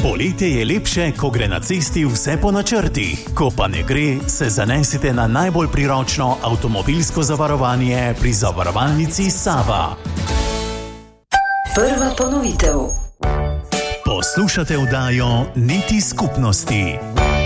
Poletje je lepše, ko gre na cesti vse po načrtih. Ko pa ne gre, se zanesite na najbolj priročno avtomobilsko zavarovanje pri zavarovalnici Sava. Prva ponovitev. Poslušate oddajo Niti skupnosti.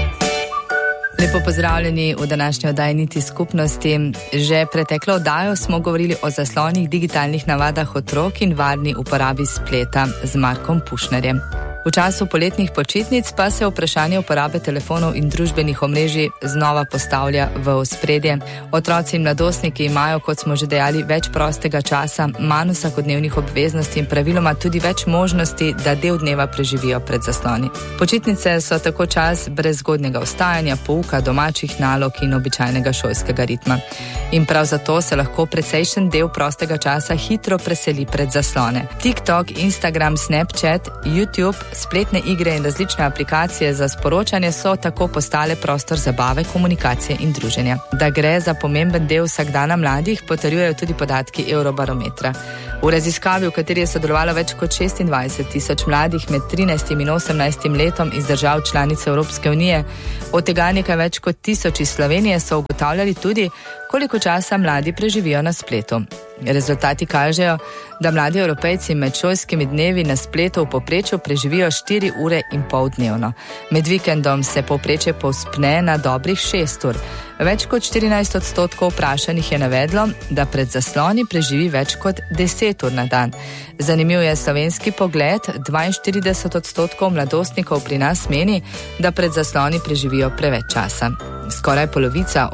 Lepo pozdravljeni v današnji oddaji Niti skupnosti. Že preteklo oddajo smo govorili o zaslonih digitalnih navadah otrok in varni uporabi spleta z Markom Pušnerjem. V času poletnih počitnic pa se vprašanje uporabe telefonov in družbenih omrežij znova postavlja v ospredje. Otroci in mladostniki imajo, kot smo že dejali, več prostega časa, manj vsakodnevnih obveznosti in praviloma tudi več možnosti, da del dneva preživijo pred zasloni. Počitnice so tako čas brez zgodnjega vstajanja, pouka, domačih nalog in običajnega šolskega ritma. In prav zato se lahko precejšen del prostega časa hitro preseli pred zaslone. TikTok, Instagram, Snapchat, YouTube, spletne igre in različne aplikacije za sporočanje so tako postale prostor zabave, komunikacije in druženja. Da gre za pomemben del vsakdana mladih, potrjujejo tudi podatki Eurobarometra. V raziskavi, v kateri je sodelovalo več kot 26,000 mladih med 13 in 18 letom iz držav članic Evropske unije, od tega nekaj več kot 1000 iz Slovenije, so ugotavljali tudi, koliko časa mladi preživijo na spletu. Rezultati kažejo, da mladi Evropejci med šolskimi dnevi na spletu v povprečju preživijo 4 ure in pol dnevno. Med vikendom se povprečje povzpne na dobrih 6 ur. Več kot 14% vprašanih je navedlo, da pred zasloni preživi več kot 10 ur na dan. Zanimiv je slovenski pogled, 42% mladostnikov pri nas meni, da pred zasloni preživijo preveč časa. Skoraj polovica,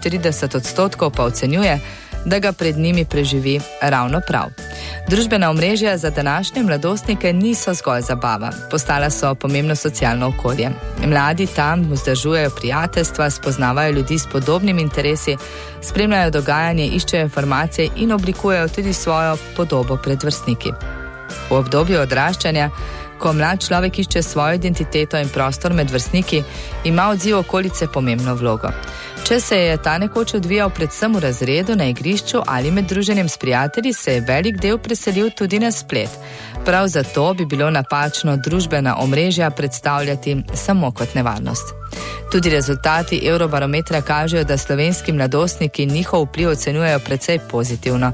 48% pa ocenjuje, da ga pred njimi preživi ravno prav. Družbena omrežja za današnje mladostnike niso zgolj zabava, postala so pomembno socialno okolje. Mladi tam vzdržujejo prijateljstva, spoznavajo ljudi s podobnimi interesi, spremljajo dogajanje, iščejo informacije in oblikujejo tudi svojo podobo pred vrstniki. V obdobju odraščanja, ko mlad človek išče svojo identiteto in prostor med vrstniki, ima odziv okolice pomembno vlogo. Če se je ta nekoč odvijal predvsem v razredu, na igrišču ali med druženjem s prijatelji, se je velik del preselil tudi na splet. Prav zato bi bilo napačno družbena omrežja predstavljati samo kot nevarnost. Tudi rezultati Eurobarometra kažejo, da slovenski mladostniki njihov vpliv ocenjujejo precej pozitivno.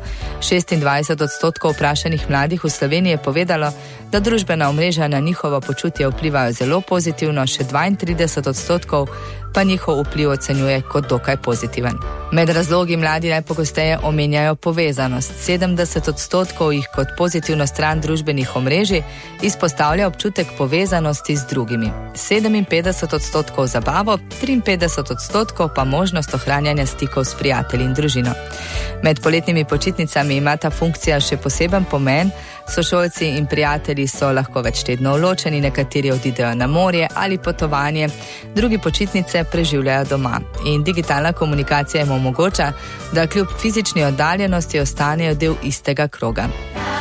26% vprašanih mladih v Sloveniji je povedalo, da družbena omrežja na njihovo počutje vplivajo zelo pozitivno, še 32% pa njihov vpliv ocenjuje kot dokaj pozitiven. Med razlogi mladi najpogosteje omenjajo povezanost. 70% jih kot pozitivno stran družbenih omrežij izpostavlja občutek povezanosti z drugimi. 57% zabavo, 53% pa možnost ohranjanja stikov s prijatelji in družino. Med poletnimi počitnicami ima ta funkcija še poseben pomen. Sošolci in prijatelji so lahko več tednov ločeni, nekateri odidejo na morje ali potovanje, drugi počitnice preživljajo doma. In digitalna komunikacija jim omogoča, da kljub fizični oddaljenosti ostanejo del istega kroga.